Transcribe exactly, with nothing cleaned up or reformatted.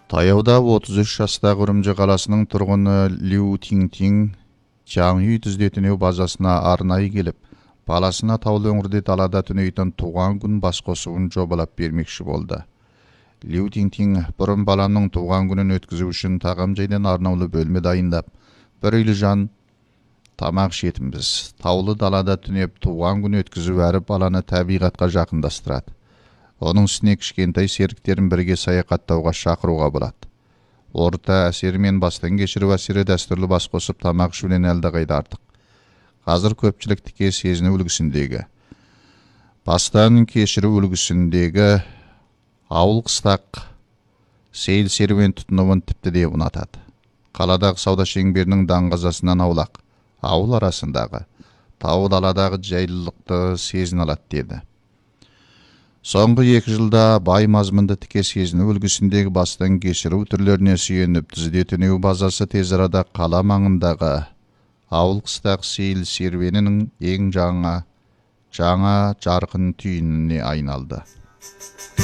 Таяуда отыз үш жастағы Үрімжі қаласының тұрғыны Лю Тиңтиң жаңа үй түзету базасына арнайы келіп, баласына таулы өңірде далада түнейтін туған күн басқосуын жобалап бермекші болды. Лю Тиңтиң бұрын баланың туған күнін өткізу үшін тағам жайдан арнаулы бөлме дайындап, бір үйлі жан тамақ ішетінбіз. Таулы далада түнеп туған күн өткізу әрі баланы табиғатқа жақындастырады. Оның үстіне кішкентай серіктерін бірге саяхаттауға шақыруға болады. Орта әсерімен бастан кешіру әсері дәстүрлі бас қосып тамақ ішуден әлдеқайда артық. Қазір көпшілік тіке сезіну үлгісіндегі, бастан кешіру үлгісіндегі ауыл қыстақ сейіл серуен тұтынуын тіпті де ұнатады. Қаладағы сауда шеңберінің даңғазасынан аулақ, ауыл арасындағы тау даладағы жайлылықты сезіне алады деді. Соңғы екі жылда бай мазмұнды тіке сезіну үлгісіндегі бастан кешіру түрлеріне сүйеніп түзету базасы тез арада қала маңындағы ауыл қыстақ сейіл серуенінің ең жаңа жаңа жарқын түйініне айналды.